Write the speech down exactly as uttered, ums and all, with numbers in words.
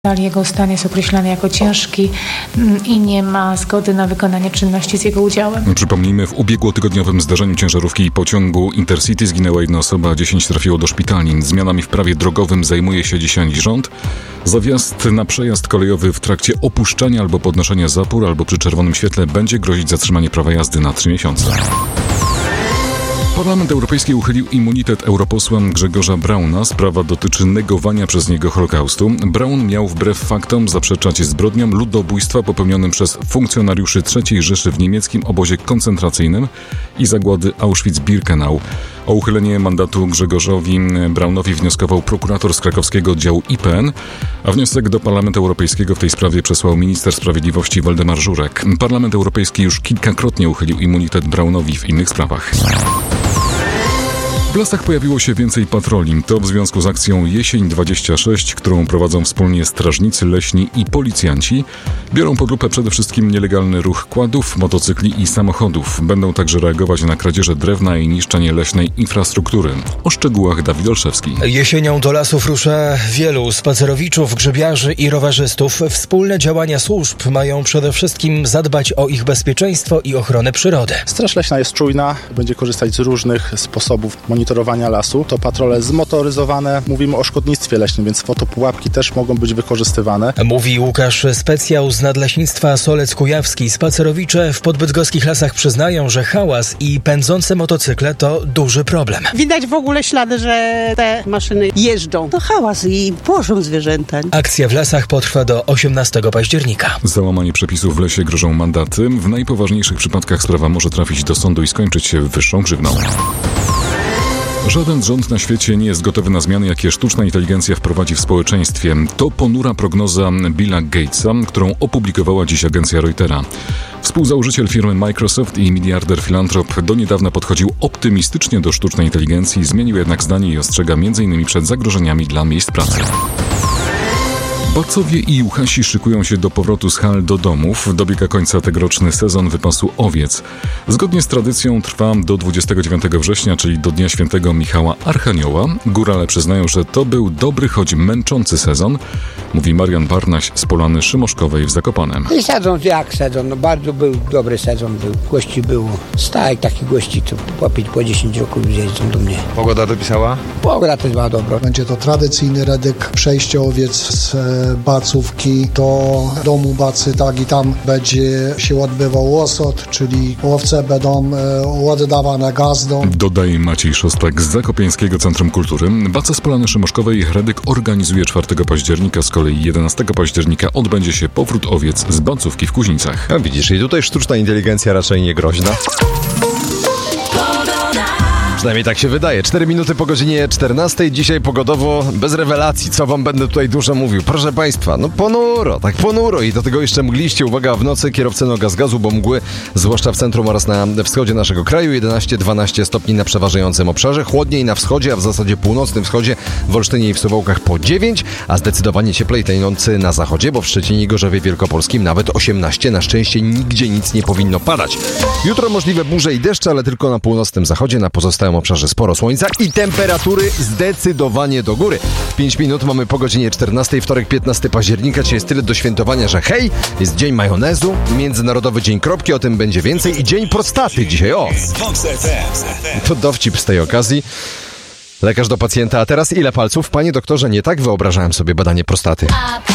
Jego stan jest określany jako ciężki i nie ma zgody na wykonanie czynności z jego udziałem. Przypomnijmy, w ubiegłotygodniowym zdarzeniu ciężarówki i pociągu Intercity zginęła jedna osoba, a dziesięć trafiło do szpitali. Zmianami w prawie drogowym zajmuje się dzisiaj rząd. Za wjazd na przejazd kolejowy w trakcie opuszczania albo podnoszenia zapór albo przy czerwonym świetle będzie grozić zatrzymanie prawa jazdy na trzy miesiące. Parlament Europejski uchylił immunitet europosła Grzegorza Brauna. Sprawa dotyczy negowania przez niego Holokaustu. Braun miał wbrew faktom zaprzeczać zbrodniom ludobójstwa popełnionym przez funkcjonariuszy trzeciej Rzeszy w niemieckim obozie koncentracyjnym i zagłady Auschwitz-Birkenau. O uchylenie mandatu Grzegorzowi Braunowi wnioskował prokurator z krakowskiego oddziału I P N, a wniosek do Parlamentu Europejskiego w tej sprawie przesłał minister sprawiedliwości Waldemar Żurek. Parlament Europejski już kilkakrotnie uchylił immunitet Braunowi w innych sprawach. W lasach pojawiło się więcej patroli. To w związku z akcją Jesień dwadzieścia sześć, którą prowadzą wspólnie strażnicy leśni i policjanci. Biorą pod lupę przede wszystkim nielegalny ruch kładów, motocykli i samochodów. Będą także reagować na kradzieże drewna i niszczenie leśnej infrastruktury. O szczegółach Dawid Olszewski. Jesienią do lasów rusza wielu spacerowiczów, grzybiarzy i rowerzystów. Wspólne działania służb mają przede wszystkim zadbać o ich bezpieczeństwo i ochronę przyrody. Straż Leśna jest czujna, będzie korzystać z różnych sposobów monitorowania lasu. To patrole zmotoryzowane. Mówimy o szkodnictwie leśnym, więc fotopułapki też mogą być wykorzystywane. Mówi Łukasz Specjał z Nadleśnictwa Solec Kujawski. Spacerowicze w podbydgoskich lasach przyznają, że hałas i pędzące motocykle to duży problem. Widać w ogóle ślady, że te maszyny jeżdżą. To hałas i płoszą zwierzęta. Akcja w lasach potrwa do osiemnastego października. Za łamanie przepisów w lesie grożą mandaty. W najpoważniejszych przypadkach sprawa może trafić do sądu i skończyć się wyższą grzywną. Żaden rząd na świecie nie jest gotowy na zmiany, jakie sztuczna inteligencja wprowadzi w społeczeństwie. To ponura prognoza Billa Gatesa, którą opublikowała dziś agencja Reutera. Współzałożyciel firmy Microsoft i miliarder filantrop do niedawna podchodził optymistycznie do sztucznej inteligencji, zmienił jednak zdanie i ostrzega między innymi przed zagrożeniami dla miejsc pracy. Bacowie i Juchasi szykują się do powrotu z hal do domów. Dobiega końca tegoroczny sezon wypasu owiec. Zgodnie z tradycją trwa do dwudziestego dziewiątego września, czyli do Dnia Świętego Michała Archanioła. Górale przyznają, że to był dobry, choć męczący sezon, mówi Marian Barnaś z Polany Szymoszkowej w Zakopanem. I sezon jak sezon, no bardzo był dobry sezon, był. Gości było stajek takich gości, co po pięć, po dziesięć roku jeżdżą do mnie. Pogoda dopisała? Pogoda też była dobra. Będzie to tradycyjny redyk, przejście owiec z Bacówki do domu Bacy, tak i tam będzie się odbywał osad, czyli owce będą e, oddawane gazdą. Dodaje Maciej Szostak z Zakopiańskiego Centrum Kultury. Baca z Polany Szymoszkowej redyk organizuje czwartego października, z kolei jedenastego października odbędzie się powrót owiec z Bacówki w Kuźnicach. A widzisz, i tutaj sztuczna inteligencja raczej nie groźna. Przynajmniej tak się wydaje. cztery minuty po godzinie czternastej. Dzisiaj pogodowo bez rewelacji. Co wam będę tutaj dużo mówił? Proszę państwa, no ponuro, tak ponuro. I do tego jeszcze mgliście. Uwaga, w nocy kierowcy no gaz gazu, bo mgły, zwłaszcza w centrum oraz na wschodzie naszego kraju. jedenaście dwanaście stopni na przeważającym obszarze. Chłodniej na wschodzie, a w zasadzie północnym wschodzie, w Olsztynie i w Suwałkach po dziewięć, a zdecydowanie cieplej tej nocy na zachodzie, bo w Szczecinie i Gorzowie Wielkopolskim nawet osiemnaście. Na szczęście nigdzie nic nie powinno padać. Jutro możliwe burze i deszcze, ale tylko na północnym zachodzie, na pozostałym obszarze sporo słońca i temperatury zdecydowanie do góry. pięć minut mamy po godzinie czternastej, wtorek piętnastego października. Dzisiaj jest tyle do świętowania, że hej, jest Dzień Majonezu, Międzynarodowy Dzień Kropki, o tym będzie więcej, i Dzień Prostaty dzisiaj, o! To dowcip z tej okazji. Lekarz do pacjenta, a teraz ile palców? Panie doktorze, nie tak wyobrażałem sobie badanie prostaty.